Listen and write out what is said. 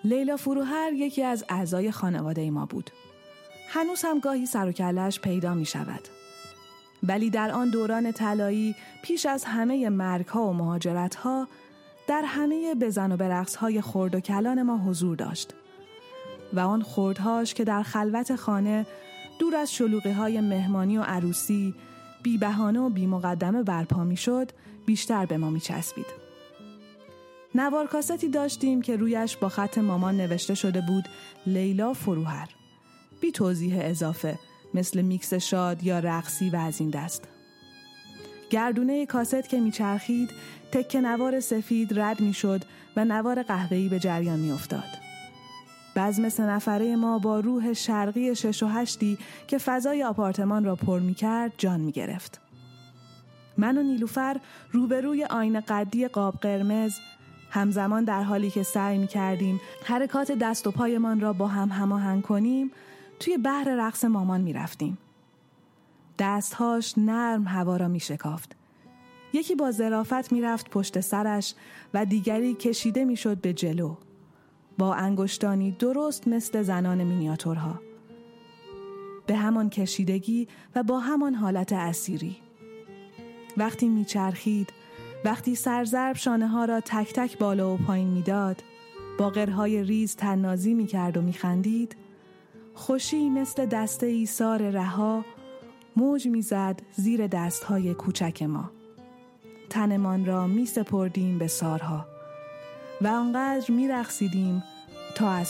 لیلا فروهر یکی از اعضای خانواده ما بود. هنوز هم گاهی سر و کله‌اش پیدا می شود. ولی در آن دوران طلایی پیش از همه مرگ‌ها و مهاجرت‌ها در همه بزن و برقص‌های خرد و کلان ما حضور داشت. و آن خردهاش که در خلوت خانه دور از شلوغی‌های مهمانی و عروسی بی بهانه و بی مقدمه برپا می‌شد، بیشتر به ما می‌چسبید. نوار کاستی داشتیم که رویش با خط مامان نوشته شده بود لیلا فروهر، بی توضیح اضافه، مثل میکس شاد یا رقصی و از این دست. گردونه کاست که میچرخید، تکه نوار سفید رد میشد و نوار قهوه‌ای به جریان میافتاد. بزم 3 نفره ما با روح شرقی 6 و 8 که فضای آپارتمان را پر میکرد جان میگرفت. من و نیلوفر روبروی آینه قدی قاب قرمز، همزمان در حالی که سعی می‌کردیم حرکات دست و پایمان را با هم هماهنگ کنیم، توی بحر رقص مامان می‌رفتیم. دستهاش نرم هوا را می‌شکافت. یکی با ظرافت می‌رفت پشت سرش و دیگری کشیده می‌شد به جلو، با انگشتانی درست مثل زنان مینیاتورها. به همان کشیدگی و با همان حالت اسیری. وقتی می‌چرخید، وقتی سرضرب شانه ها را تک تک بالا و پایین میداد، با قرهای ریز طنازی میکرد و میخندید، خوشی مثل دسته ایثار رها موج میزد زیر دستهای کوچک ما. تنمان را میسپردیم به سارها و آنقدر میرقصیدیم تا از